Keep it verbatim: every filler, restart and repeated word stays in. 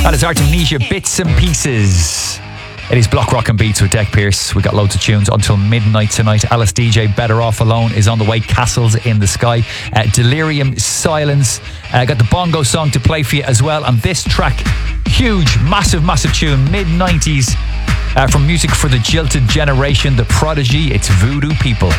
That is Artemisia Bits and Pieces. It is Block Rock and Beats with Deck Pierce. We got loads of tunes until midnight tonight. Alice D J, Better Off Alone is on the way. Castles in the Sky. Uh, Delirium, Silence. Uh, got the bongo song to play for you as well. And this track, huge, massive, massive tune, mid nineties, uh, from Music for the Jilted Generation, The Prodigy. It's Voodoo People.